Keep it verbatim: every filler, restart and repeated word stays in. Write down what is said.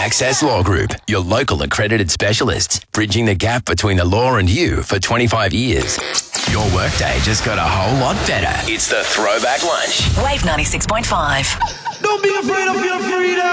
Access Law Group, your local accredited specialists, bridging the gap between the law and you for twenty-five years. Your workday just got a whole lot better. It's the Throwback Lunch. Wave ninety-six point five. Don't be afraid of your freedom.